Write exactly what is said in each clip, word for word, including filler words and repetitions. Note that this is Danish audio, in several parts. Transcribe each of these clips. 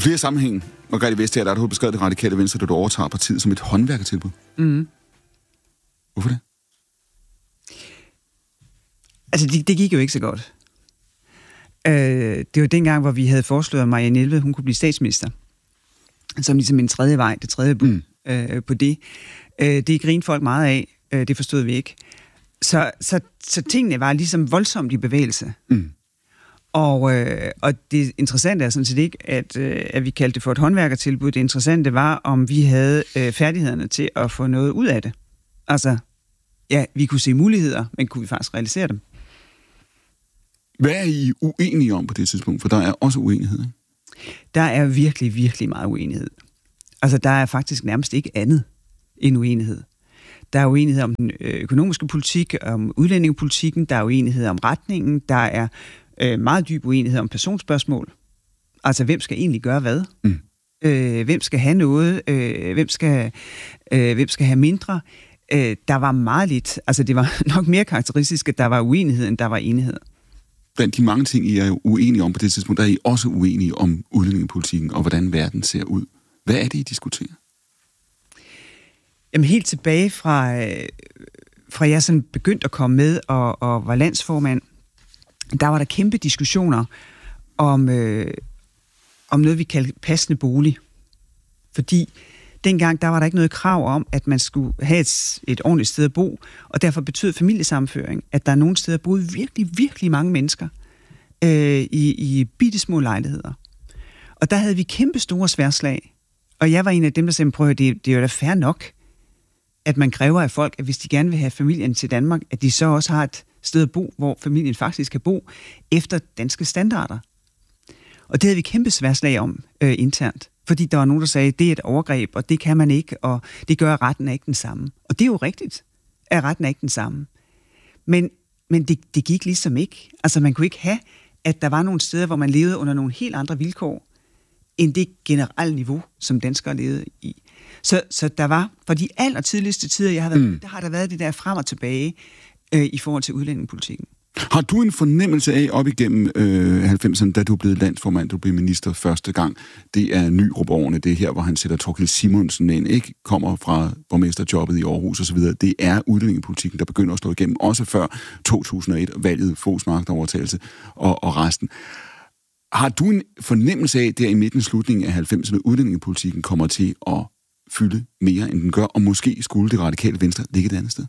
flere sammenhænge, Margrethe Vestager, der har du beskrevet det radikale venstre, da du overtager partiet som et håndværkertilbud. Mm. Hvorfor det? Altså, det, det gik jo ikke så godt. Øh, det var dengang, hvor vi havde foreslået, at Marianne Jelved, hun kunne blive statsminister. Som ligesom en tredje vej, det tredje bud mm. øh, på det. Øh, det grinte folk meget af, øh, det forstod vi ikke. Så, så, så tingene var ligesom voldsomt i bevægelse. Mm. Og, øh, og det interessante er sådan set ikke, at, øh, at vi kaldte det for et håndværkertilbud. Det interessante var, om vi havde øh, færdighederne til at få noget ud af det. Altså, ja, vi kunne se muligheder, men kunne vi faktisk realisere dem? Hvad er I uenige om på det tidspunkt? For der er også uenighed, ikke? Der er virkelig, virkelig meget uenighed. Altså, der er faktisk nærmest ikke andet end uenighed. Der er uenighed om den økonomiske politik, om udlændingepolitikken, der er uenighed om retningen, der er øh, meget dyb uenighed om personspørgsmål. Altså, hvem skal egentlig gøre hvad? Mm. Øh, hvem skal have noget? Øh, hvem, skal, øh, hvem skal have mindre? Øh, der var meget lidt. Altså, det var nok mere karakteristisk, at der var uenighed, end der var enighed. Blandt de mange ting, I er jo uenige om på det tidspunkt, der er I også uenige om udlændingepolitikken og hvordan verden ser ud. Hvad er det, I diskuterer? Jamen helt tilbage fra, fra jeg sådan begyndte at komme med og, og var landsformand, der var der kæmpe diskussioner om, øh, om noget, vi kaldte passende bolig. Fordi dengang, der var der ikke noget krav om, at man skulle have et, et ordentligt sted at bo, og derfor betød familiesammenføring, at der er nogle steder boede virkelig, virkelig mange mennesker øh, i, i bittesmå lejligheder. Og der havde vi kæmpe store sværslag, og jeg var en af dem, der sagde, prøv at det, det er jo da fair nok, at man kræver af folk, at hvis de gerne vil have familien til Danmark, at de så også har et sted at bo, hvor familien faktisk kan bo efter danske standarder. Og det havde vi kæmpe sværslag om øh, internt. Fordi der var nogen, der sagde, at det er et overgreb, og det kan man ikke, og det gør, at retten er ikke den samme. Og det er jo rigtigt, at retten er ikke den samme. Men, men det, det gik ligesom ikke. Altså man kunne ikke have, at der var nogle steder, hvor man levede under nogle helt andre vilkår, end det generelle niveau, som danskere levede i. Så, så der var, for de allertidligste tider, jeg har været, mm. der har der været det der frem og tilbage øh, i forhold til udlændingepolitikken. Har du en fornemmelse af, op igennem øh, halvfemserne, da du blev landsformand, du blev minister første gang, det er Nyrup-årene, det er her, hvor han sætter Thorkild Simonsen ind, ikke kommer fra borgmesterjobbet i Aarhus osv., det er udlændingepolitikken, der begynder at slå igennem, også før to tusind og et, valget, Foghs magtovertagelse og, og resten. Har du en fornemmelse af, der i midten og slutningen af halvfemserne, udlændingepolitikken kommer til at fylde mere, end den gør, og måske skulle det radikale venstre ligge et andet sted?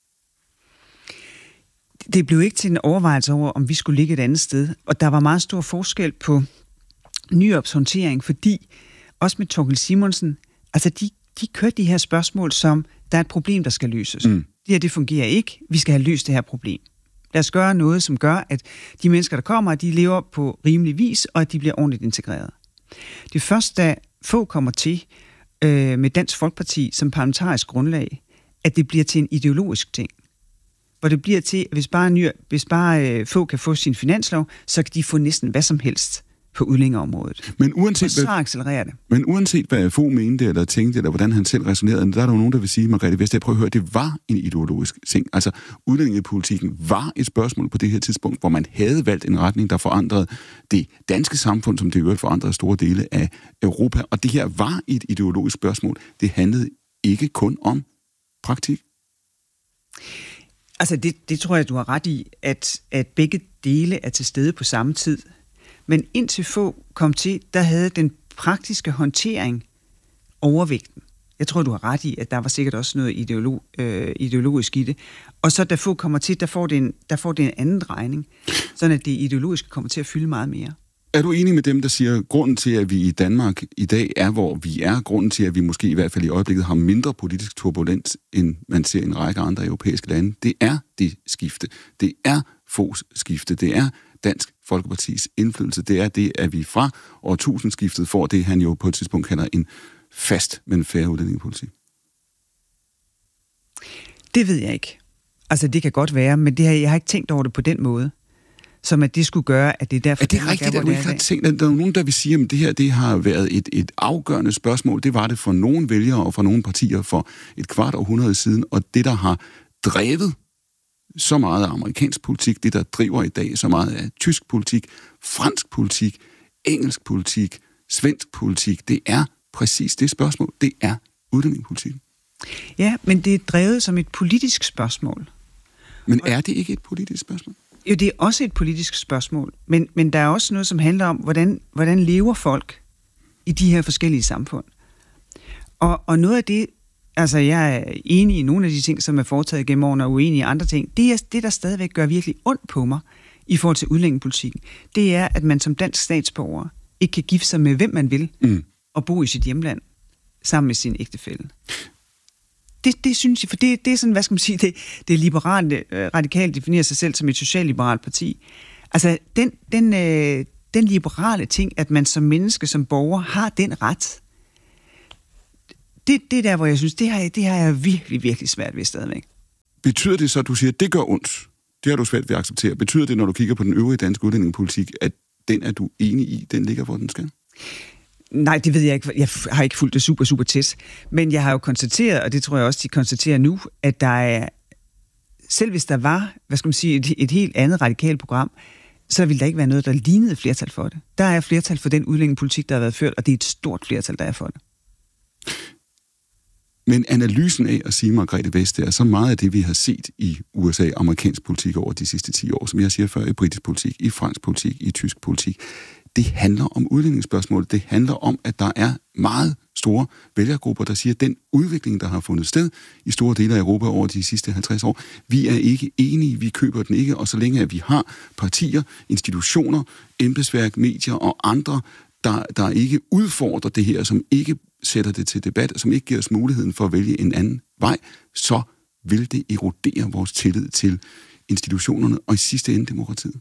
Det blev ikke til en overvejelse over, om vi skulle ligge et andet sted. Og der var meget stor forskel på Nyrups håndtering, fordi også med Thorkild Simonsen, altså de, de kørte de her spørgsmål som, der er et problem, der skal løses. Mm. Det her, det fungerer ikke. Vi skal have løst det her problem. Lad os gøre noget, som gør, at de mennesker, der kommer, de lever på rimelig vis, og at de bliver ordentligt integreret. Det første, da få kommer til øh, med Dansk Folkeparti som parlamentarisk grundlag, at det bliver til en ideologisk ting. Hvor det bliver til, at hvis bare, ny, hvis bare øh, få kan få sin finanslov, så kan de få næsten hvad som helst på udlændingeområdet. Men uanset, og så accelererer det. Men uanset hvad Fogh mente, eller tænkte, eller hvordan han selv resonerede, der er der jo nogen, der vil sige, Margrethe Vestager, prøv at høre, det var en ideologisk ting. Altså, udlændingepolitikken var et spørgsmål på det her tidspunkt, hvor man havde valgt en retning, der forandrede det danske samfund, som det øvrigt forandrede store dele af Europa. Og det her var et ideologisk spørgsmål. Det handlede ikke kun om praktik. Altså, det, det tror jeg, du har ret i, at, at begge dele er til stede på samme tid. Men indtil få kom til, der havde den praktiske håndtering overvægten. Jeg tror, du har ret i, at der var sikkert også noget ideolog, øh, ideologisk i det. Og så da få kommer til, der får det en, der får det en anden drejning, sådan at det ideologiske kommer til at fylde meget mere. Er du enig med dem, der siger, at grunden til, at vi i Danmark i dag er, hvor vi er, grunden til, at vi måske i hvert fald i øjeblikket har mindre politisk turbulens, end man ser i en række andre europæiske lande, det er det skifte. Det er Foghs skifte. Det er Dansk Folkepartis indflydelse. Det er det, at vi fra årtusindskiftet får det, han jo på et tidspunkt kalder en fast, men fair udlændingepolitik. Det ved jeg ikke. Altså, det kan godt være, men det her, jeg har ikke tænkt over det på den måde. Som at det skulle gøre, at det er derfor... Er det rigtigt, at du ikke har tænkt, at der er nogen, der vil sige, at det her det har været et, et afgørende spørgsmål. Det var det for nogle vælgere og for nogle partier for et kvart århundrede siden, og det, der har drevet så meget af amerikansk politik, det, der driver i dag så meget af tysk politik, fransk politik, engelsk politik, svensk politik. Det er præcis det spørgsmål. Det er udlændingepolitikken. Ja, men det er drevet som et politisk spørgsmål. Men er det ikke et politisk spørgsmål? Jo, det er også et politisk spørgsmål. Men, men der er også noget, som handler om, hvordan, hvordan lever folk i de her forskellige samfund. Og, og noget af det, altså jeg er enig i nogle af de ting, som er foretaget gennem årene, og uenig i andre ting, det er det, der stadigvæk gør virkelig ondt på mig i forhold til udlændingepolitikken. Det er, at man som dansk statsborger ikke kan gifte sig med, hvem man vil, mm. og bo i sit hjemland sammen med sin ægtefælle. Det, det synes jeg, for det, det er sådan, hvad skal man sige, det, det er liberalt, radikalt definerer sig selv som et socialliberalt parti. Altså, den, den, øh, den liberale ting, at man som menneske, som borger, har den ret, det, det er der, hvor jeg synes, det har, det har jeg virkelig, virkelig svært ved stadigvæk. Betyder det så, at du siger, at det gør ondt? Det har du svært ved at acceptere. Betyder det, når du kigger på den øvrige danske udlændingepolitik, at den er du enig i, den ligger, hvor den skal? Nej, det ved jeg ikke. Jeg har ikke fulgt det super, super tæt. Men jeg har jo konstateret, og det tror jeg også, de konstaterer nu, at der er, selv hvis der var, hvad skal man sige, et, et helt andet radikalt program, så ville der ikke være noget, der lignede flertal for det. Der er flertal for den udlændingepolitik, der har været ført, og det er et stort flertal, der er for det. Men analysen af at sige, Margrethe Vestager, er så meget af det, vi har set i U S A, amerikansk politik over de sidste ti år, som jeg siger før, i britisk politik, i fransk politik, i tysk politik, det handler om udviklingsspørgsmål. Det handler om, at der er meget store vælgergrupper, der siger, at den udvikling, der har fundet sted i store dele af Europa over de sidste halvtreds år, vi er ikke enige, vi køber den ikke, og så længe at vi har partier, institutioner, embedsværk, medier og andre, der, der ikke udfordrer det her, som ikke sætter det til debat, som ikke giver os muligheden for at vælge en anden vej, så vil det erodere vores tillid til institutionerne og i sidste ende demokratiet.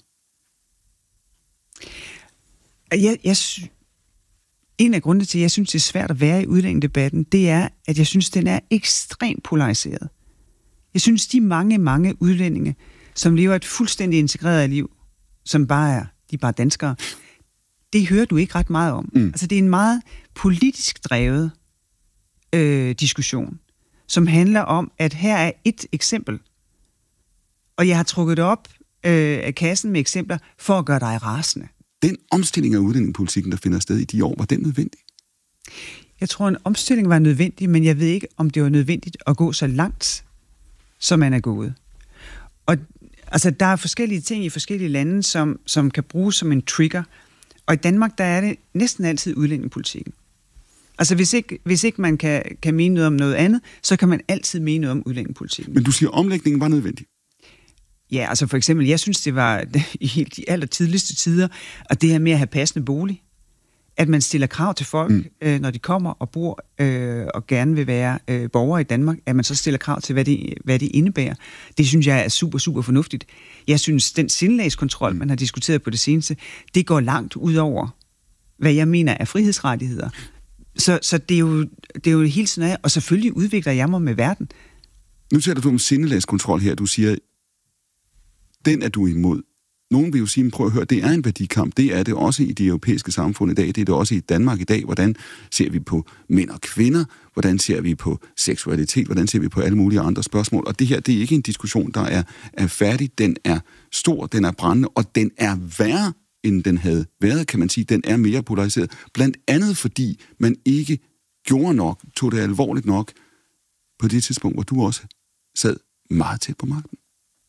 Jeg, jeg, en af grundene til, at jeg synes, det er svært at være i udlændingedebatten, det er, at jeg synes, den er ekstremt polariseret. Jeg synes, de mange, mange udlændinge, som lever et fuldstændig integreret liv, som bare er, de er bare danskere, det hører du ikke ret meget om. Mm. Altså, det er en meget politisk drevet øh, diskussion, som handler om, at her er et eksempel, og jeg har trukket det op øh, af kassen med eksempler, for at gøre dig rasende. Den omstilling af udlændingepolitikken, der finder sted i de år, var den nødvendig? Jeg tror, en omstilling var nødvendig, men jeg ved ikke, om det var nødvendigt at gå så langt, som man er gået. Og altså, der er forskellige ting i forskellige lande, som, som kan bruges som en trigger. Og i Danmark, der er det næsten altid udlændingepolitikken. Altså, hvis ikke, hvis ikke man kan, kan mene noget om noget andet, så kan man altid mene noget om udlændingepolitikken. Men du siger, at omlægningen var nødvendig? Ja, altså for eksempel, jeg synes, det var i helt de aller tidligste tider, og det her med at have passende bolig. At man stiller krav til folk, mm. øh, når de kommer og bor øh, og gerne vil være øh, borgere i Danmark, at man så stiller krav til, hvad det, hvad det indebærer. Det synes jeg er super, super fornuftigt. Jeg synes, den sindelagskontrol, man har diskuteret på det seneste, det går langt ud over, hvad jeg mener er frihedsrettigheder. Så, så det, er jo, det er jo hele tiden af, og selvfølgelig udvikler jeg mig med verden. Nu taler du om sindelagskontrol her. Du siger, den er du imod. Nogen vil jo sige, prøv at høre, det er en værdikamp. Det er det også i det europæiske samfund i dag. Det er det også i Danmark i dag. Hvordan ser vi på mænd og kvinder? Hvordan ser vi på seksualitet? Hvordan ser vi på alle mulige andre spørgsmål? Og det her, det er ikke en diskussion, der er, er færdig. Den er stor, den er brændende, og den er værre, end den havde været, kan man sige. Den er mere polariseret. Blandt andet fordi man ikke gjorde nok, tog det alvorligt nok på det tidspunkt, hvor du også sad meget tæt på magten.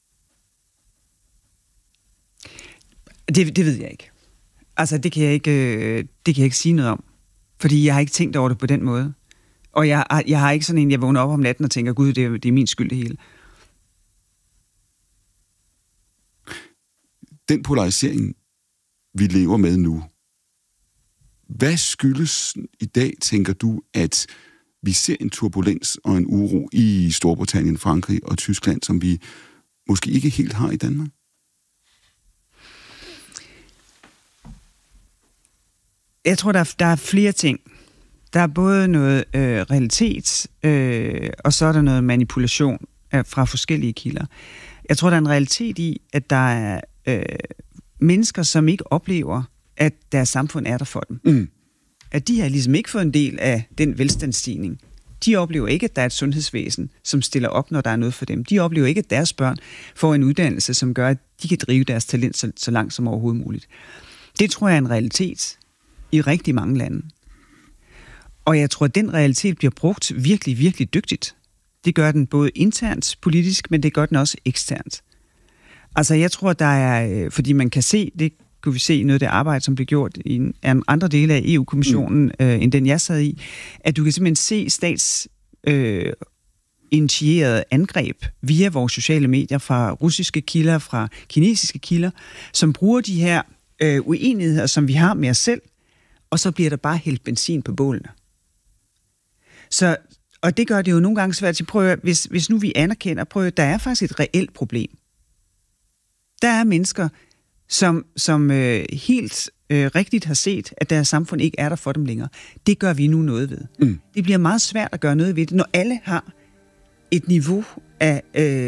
Det, det ved jeg ikke. Altså, det kan jeg ikke, det kan jeg ikke sige noget om. Fordi jeg har ikke tænkt over det på den måde. Og jeg, jeg har ikke sådan en, jeg vågner op om natten og tænker, gud, det er, det er min skyld det hele. Den polarisering, vi lever med nu, hvad skyldes i dag, tænker du, at vi ser en turbulens og en uro i Storbritannien, Frankrig og Tyskland, som vi måske ikke helt har i Danmark? Jeg tror, der er, der er flere ting. Der er både noget øh, realitet, øh, og så er der noget manipulation øh, fra forskellige kilder. Jeg tror, der er en realitet i, at der er øh, mennesker, som ikke oplever, at deres samfund er der for dem. Mm. At de har ligesom ikke fået en del af den velstandsstigning. De oplever ikke, at der er et sundhedsvæsen, som stiller op, når der er noget for dem. De oplever ikke, at deres børn får en uddannelse, som gør, at de kan drive deres talent så, så langt som overhovedet muligt. Det tror jeg er en realitet. i rigtig mange lande. Og jeg tror, at den realitet bliver brugt virkelig, virkelig dygtigt. Det gør den både internt politisk, men det gør den også eksternt. Altså jeg tror, der er, fordi man kan se, det kunne vi se i noget af det arbejde, som blev gjort i en, en andre dele af E U-kommissionen, mm. øh, end den jeg sad i, at du kan simpelthen se stats øh, initieret angreb via vores sociale medier fra russiske kilder, fra kinesiske kilder, som bruger de her øh, uenigheder, som vi har med os selv, og så bliver der bare hældt benzin på bålene. Så, og det gør det jo nogle gange svært at prøve, hvis, hvis nu vi anerkender, prøve, der er faktisk et reelt problem. Der er mennesker, som, som øh, helt øh, rigtigt har set, at deres samfund ikke er der for dem længere. Det gør vi nu noget ved. Mm. Det bliver meget svært at gøre noget ved det, når alle har et niveau af øh,